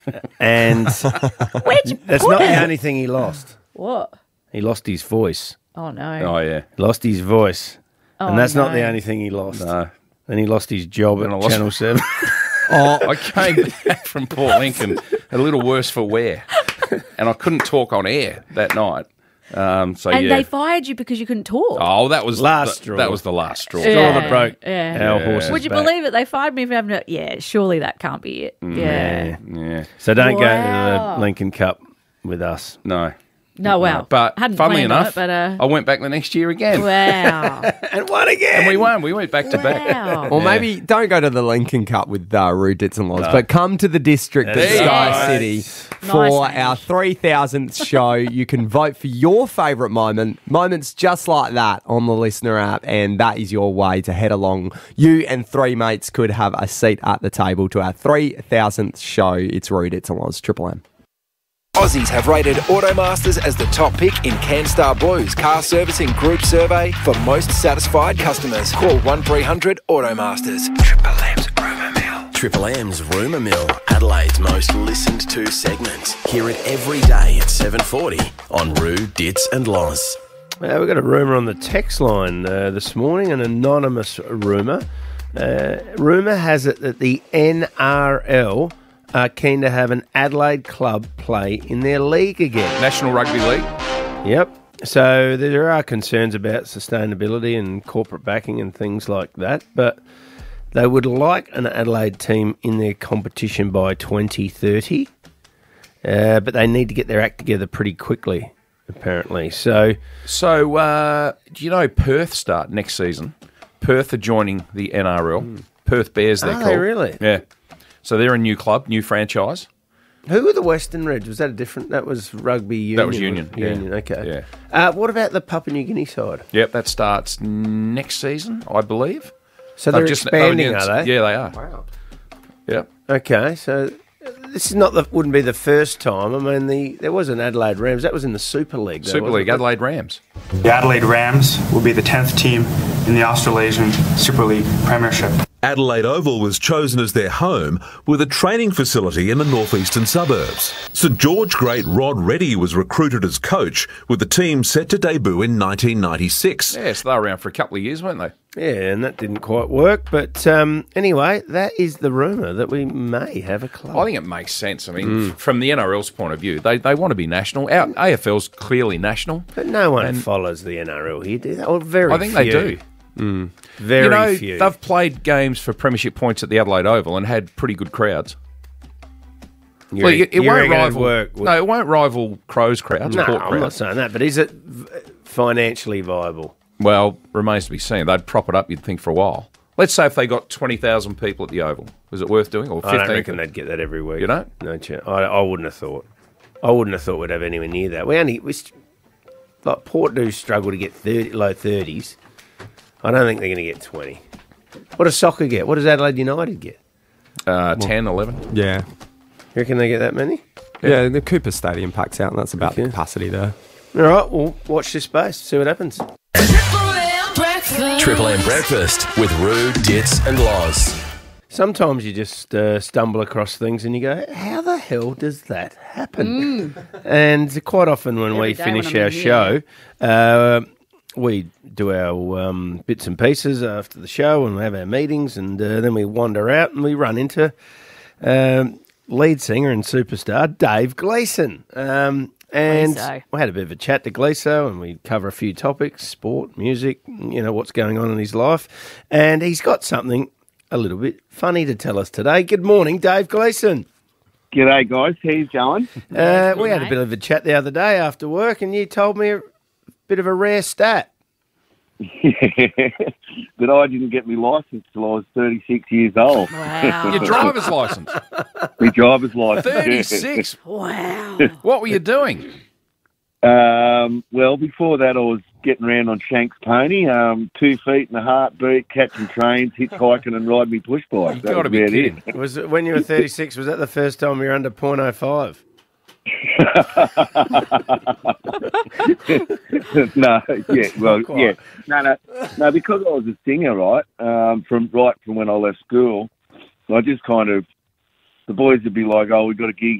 And Where'd you that's put not it? the only thing he lost. What? He lost his voice. Oh, no. Oh, yeah. Lost his voice. Oh, And that's not no. the only thing he lost. No. Then he lost his job Then I at lost- Channel 7. I came back from Port Lincoln a little worse for wear. And I couldn't talk on air that night. And they fired you because you couldn't talk. Oh, that was Last straw. That was the last straw. Yeah. Straw that broke Yeah. our horses Would you back. believe it? They fired me for having a... Yeah, surely that can't be it. Yeah. Yeah. So don't go Wow. to the Lincoln Cup with us. No. No, well, But hadn't funnily planned on enough, it, but, I went back the next year again. wow. And won again. And we won. We went back to back. Wow. Or maybe don't go to the Lincoln Cup with Rude Dits and Laws, but come to the district of There you Sky go. City for Nice. our 3000th show. You can vote for your favourite moments just like that on the Listener app, and that is your way to head along. You and three mates could have a seat at the table to our 3000th show. It's Rude Dits and Laws, Triple M. Aussies have rated Automasters as the top pick in CanStar Blues car servicing group survey for most satisfied customers. Call 1300 Automasters. Triple M's Rumour Mill. Triple M's Rumour Mill, Adelaide's most listened to segment. Hear it every day at 7:40 on Rude, Dits and Loz. We've got a rumour on the text line this morning, an anonymous rumour. Rumour has it that the NRL are keen to have an Adelaide club play in their league again. National Rugby League. Yep. So there are concerns about sustainability and corporate backing and things like that, but they would like an Adelaide team in their competition by 2030, but they need to get their act together pretty quickly, apparently. So Do you know Perth start next season? Perth are joining the NRL. Perth Bears, they're Are called. they really? Yeah. So they're a new club, new franchise. who were the Western Reds? Was that a different? That was Rugby Union. That was Union, yeah. Union. Okay. Yeah. What about the Papua New Guinea side? Yep, that starts next season, I believe. So they're They've expanding, announced- are they? Yeah, they are. Wow. Yep. Okay, so this is wouldn't be the first time. I mean, there was an Adelaide Rams. That was in the Super League. Though, Super wasn't League, it? Adelaide Rams. The Adelaide Rams will be the 10th team in the Australasian Super League Premiership. Adelaide Oval was chosen as their home with a training facility in the northeastern suburbs. St George great Rod Reddy was recruited as coach, with the team set to debut in 1996. Yeah, so they were around for a couple of years, weren't they? Yeah, and that didn't quite work. But anyway, that is the rumour that we may have a club. I think it makes sense. I mean, from the NRL's point of view, they want to be national. Our AFL's clearly national. But no one follows the NRL here, do they? Or very I think they few. do. Very few. They've played games for premiership points at the Adelaide Oval and had pretty good crowds. You Well, re- it you won't reckon it'd rival. work? No, it won't rival Crows crowds. No, or Port I'm not crowds. saying that. But is it financially viable? Well, remains to be seen. They'd prop it up, you'd think, for a while. Let's say if they got 20,000 people at the Oval, was it worth doing? Or 15? I don't reckon they'd get that every week. You don't? No chance. I wouldn't have thought. I wouldn't have thought we'd have anywhere near that. Like Port do struggle to get low 30s. I don't think they're going to get 20. What does soccer get? What does Adelaide United get? 10, 11. Yeah. You reckon they get that many? Yeah, the Cooper Stadium packs out, and that's about the Okay. capacity there. All right, well, watch this space. See what happens. Triple M Breakfast with Rude, Dits and Loz. Sometimes you just stumble across things and you go, how the hell does that happen? And quite often when Every we day finish when I'm our in show, we do our bits and pieces after the show and we have our meetings and then we wander out and we run into lead singer and superstar Dave Gleeson. And Gleeso. we had a bit of a chat to Gleeso and we cover a few topics, sport, music, what's going on in his life. And he's got something a little bit funny to tell us today. Good morning, Dave Gleeson. G'day, guys. How's it going? We had a mate. bit of a chat the other day after work and you told me a bit of a rare stat. That I didn't get my licence till I was 36 years old. Wow. Your driver's license. My driver's licence. 36. Wow. What were you doing? Well, before that, I was getting around on Shank's pony, 2 feet in a heartbeat, catching trains, hitchhiking and riding my push bike. You've That got to was be about kidding. it. Was it when you were 36? Was that the first time you were under .05? No, yeah, well, Quite. yeah. No, because I was a singer, right, from when I left school, I just kind of the boys would be like, "Oh, we've got a gig